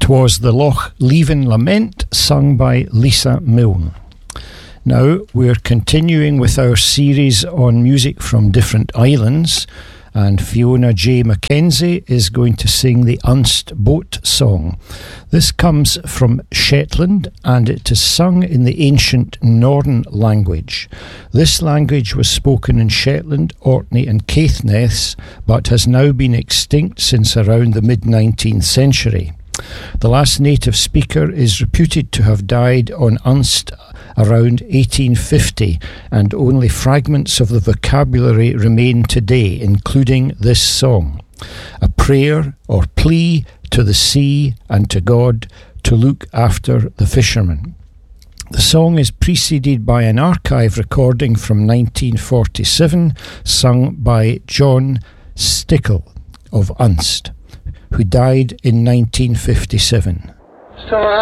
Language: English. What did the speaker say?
'Twas the Loch Leven Lament, sung by Lisa Milne. Now, we're continuing with our series on music from different islands, and Fiona J. Mackenzie is going to sing the Unst Boat Song. This comes from Shetland, and it is sung in the ancient Northern language. This language was spoken in Shetland, Orkney and Caithness, but has now been extinct since around the mid-19th century. The last native speaker is reputed to have died on Unst around 1850, and only fragments of the vocabulary remain today, including this song, a prayer or plea to the sea and to God to look after the fishermen. The song is preceded by an archive recording from 1947, sung by John Stickle of Unst, who died in 1957. So